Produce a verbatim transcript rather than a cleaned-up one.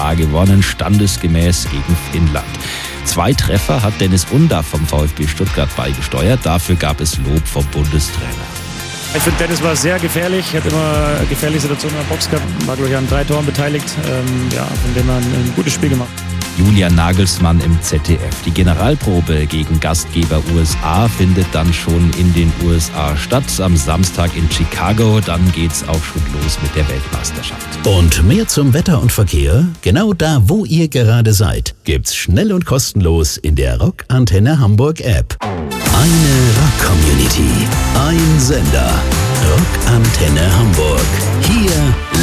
A gewonnen, standesgemäß gegen Finnland. Zwei Treffer hat Dennis Undaff vom VfB Stuttgart beigesteuert. Dafür gab es Lob vom Bundestrainer. Ich finde, Dennis war sehr gefährlich, hat immer gefährliche Situationen in der Box gehabt, war, glaube ich, an drei Toren beteiligt, ähm, ja, von dem er ein, ein gutes Spiel gemacht. Julian Nagelsmann im Z D F. Die Generalprobe gegen Gastgeber U S A findet dann schon in den U S A statt. Am Samstag in Chicago. Dann geht's auch schon los mit der Weltmeisterschaft. Und mehr zum Wetter und Verkehr? Genau da, wo ihr gerade seid, gibt's schnell und kostenlos in der Rock Antenne Hamburg App. Eine Rock-Community, ein Sender. Rock Antenne Hamburg. Hier